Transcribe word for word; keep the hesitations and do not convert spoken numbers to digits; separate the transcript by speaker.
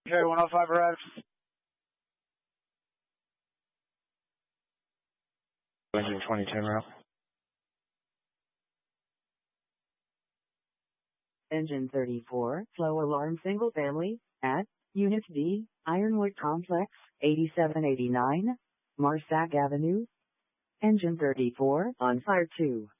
Speaker 1: Okay, one oh five arrived. Engine twenty ten route.
Speaker 2: Engine thirty-four, flow alarm single family, at Unit D, Ironwood Complex, eighty-seven eighty-nine, Marsac Avenue. Engine thirty-four, on fire two.